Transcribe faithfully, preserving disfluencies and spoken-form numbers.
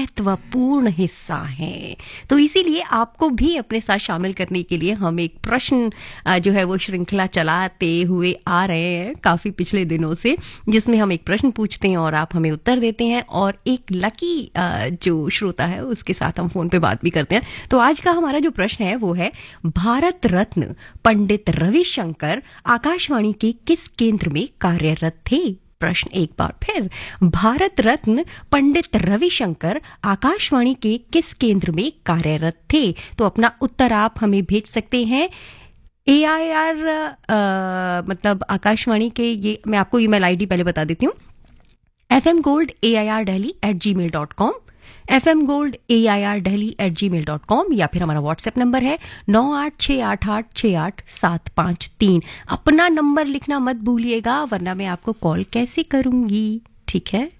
महत्वपूर्ण हिस्सा हैं। तो इसीलिए आपको भी अपने साथ शामिल करने के लिए हम एक प्रश्न जो है वो श्रृंखला चलाते हुए आ रहे हैं काफी पिछले दिनों से, जिसमें हम एक प्रश्न पूछते हैं और आप हमें उत्तर देते हैं और एक लकी जो श्रोता है उसके साथ हम फोन पे बात भी करते हैं। तो आज का हमारा जो प्रश्न है वो है, भारत रत्न पंडित रविशंकर आकाशवाणी के किस केंद्र में कार्यरत थे? प्रश्न एक बार फिर, भारत रत्न पंडित रविशंकर आकाशवाणी के किस केंद्र में कार्यरत थे? तो अपना उत्तर आप हमें भेज सकते हैं ए आई आर मतलब आकाशवाणी के, ये मैं आपको ईमेल आईडी पहले बता देती हूँ, F M gold A I R daily eight ji mail dot com, F M gold A I R daily eight ji mail dot com, या फिर हमारा व्हाट्सएप नंबर है नौ आठ छः आठ आठ छः आठ सात पाँच तीन। अपना नंबर लिखना मत भूलिएगा वरना मैं आपको कॉल कैसे करूंगी, ठीक है?